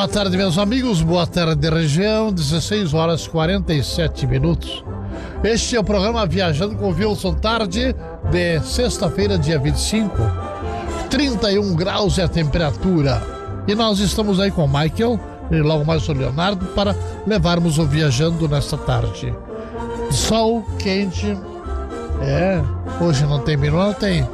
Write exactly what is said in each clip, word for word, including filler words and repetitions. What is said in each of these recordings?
Boa tarde, meus amigos, boa tarde, região, dezesseis horas e quarenta e sete minutos. Este é o programa Viajando com Wilson, tarde de sexta-feira, dia vinte e cinco, trinta e um graus é a temperatura. E nós estamos aí com o Michael e logo mais o Leonardo para levarmos o Viajando nesta tarde. Sol quente, é, hoje não tem minuto, tem.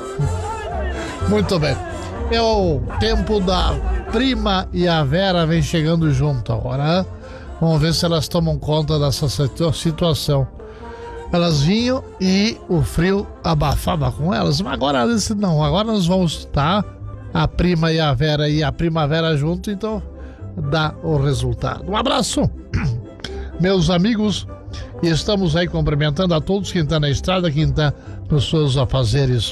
Muito bem, é o tempo da Prima e a Vera vem chegando junto agora, né? Vamos ver se elas tomam conta dessa situação. Elas vinham e o frio abafava com elas, mas agora não, agora nós vamos estar a Prima e a Vera e a Primavera junto, então dá o resultado. Um abraço, meus amigos, e estamos aí cumprimentando a todos quem está na estrada, quem está nos seus afazeres.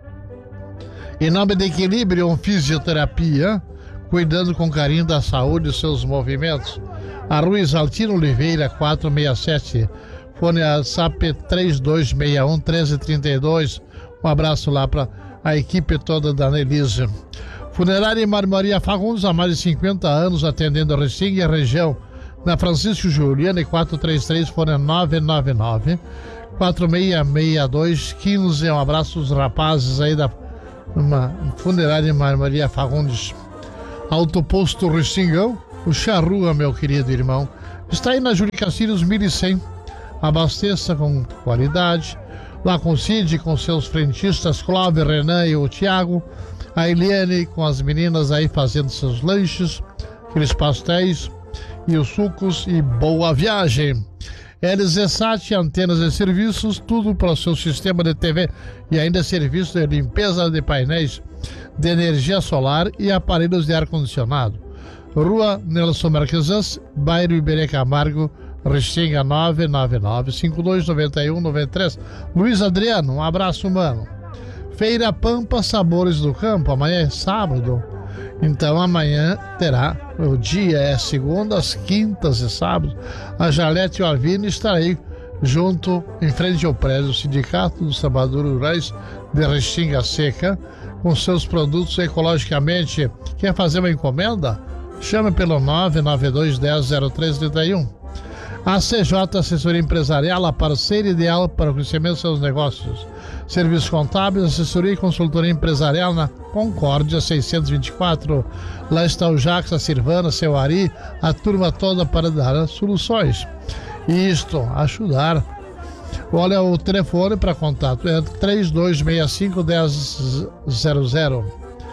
Em nome de Equilíbrio Fisioterapia, cuidando com carinho da saúde e seus movimentos. A Rua Isaltino Oliveira, quatrocentos e sessenta e sete, fone WhatsApp três dois seis um, um três três dois. Um abraço lá para a equipe toda da Nelise. Funerária e Marmoraria Fagundes, há mais de cinquenta anos, atendendo a Restinga e a região. Na Francisco Juliana, quatrocentos e trinta e três, fone nove nove nove, quatro seis seis dois um cinco. Um abraço aos rapazes aí da uma Funerária e Marmoraria Fagundes. Autoposto Restingão, o Charrua, meu querido irmão, está aí na Júlio Castilhos mil e cem. Abasteça com qualidade. Lá com o Cid, com seus frentistas, Clóvis, Renan e o Thiago. A Eliane com as meninas aí fazendo seus lanches, aqueles pastéis e os sucos, e boa viagem. L Z Sat, antenas e serviços, tudo para o seu sistema de T V e ainda serviço de limpeza de painéis de energia solar e aparelhos de ar-condicionado. Rua Nelson Marquesas, bairro Iberê Camargo, Restinga, nove nove nove, cinco dois nove um nove três. Luiz Adriano, um abraço, mano. Feira Pampa, Sabores do Campo, amanhã é sábado, então amanhã terá, o dia é segunda, as quintas e sábados. A Jalete e o Alvino estarão aí junto, em frente ao prédio do Sindicato dos Trabalhadores Rurais de Restinga Seca, com seus produtos ecologicamente. Quer fazer uma encomenda? Chame pelo nove nove dois um zero zero três três um. A C J Assessoria Empresarial, a parceira ideal para o crescimento dos seus negócios. Serviços contábeis, assessoria e consultoria empresarial na Concórdia seiscentos e vinte e quatro. Lá está o Jacques, a Silvana, seu Ari, a turma toda para dar soluções. Isto, ajudar. Olha, o telefone para contato é três dois seis cinco um zero zero zero.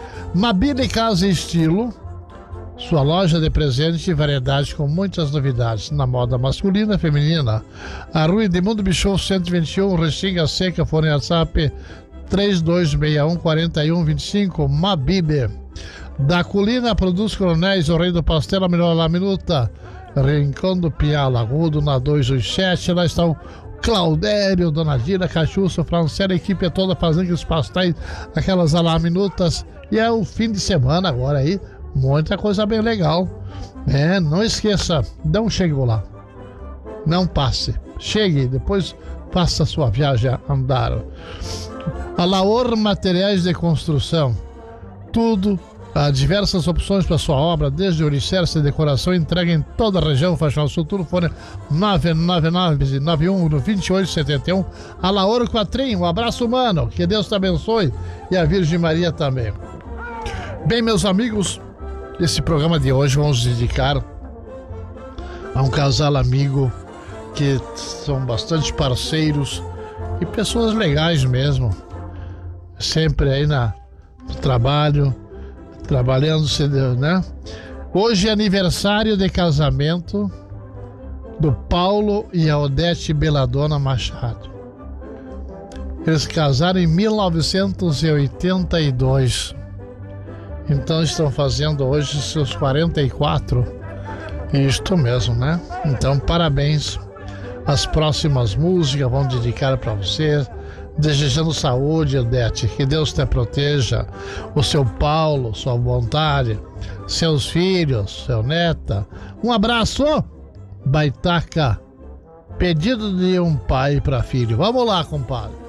Mabile Casa e Estilo, sua loja de presentes e variedades com muitas novidades na moda masculina e feminina. A Rua Edmundo Bichot cento e vinte e um, Restinga Seca, fone WhatsApp três dois seis um, quatro um dois cinco. Mabile. Da Colina, produz Coronéis, o Rei do Pastel, a melhor lá minuta. Rincão do Piá Lagudo, na duzentos e oitenta e sete. Lá está o Claudério, Dona Dina, Cachuço, Francela, a equipe é toda fazendo aqueles pastéis, aquelas alaminutas. E é o fim de semana agora aí, muita coisa bem legal. É, não esqueça, não chegue lá, não passe, chegue, depois faça a sua viagem a andar. A Laor Materiais de Construção, tudo, há diversas opções para sua obra, desde alicerce e decoração, entrega em toda a região, Faxinal Sul, fone nove nove nove, nove um um, dois oito sete um. A Laor Quatrinho, um abraço, mano, que Deus te abençoe, e a Virgem Maria também. Bem, meus amigos, esse programa de hoje vamos dedicar a um casal amigo que são bastante parceiros e pessoas legais mesmo, sempre aí na, no trabalho, trabalhando, né? Hoje é aniversário de casamento do Paulo e a Odete Belladonna Machado. Eles casaram em mil novecentos e oitenta e dois. Então estão fazendo hoje seus quarenta e quatro. Isto mesmo, né? Então, parabéns. As próximas músicas vão dedicar para você, desejando saúde, Odete, que Deus te proteja, o seu Paulo, sua vontade, seus filhos, seu neta. Um abraço, Baitaca. Pedido de um pai para filho. Vamos lá, compadre.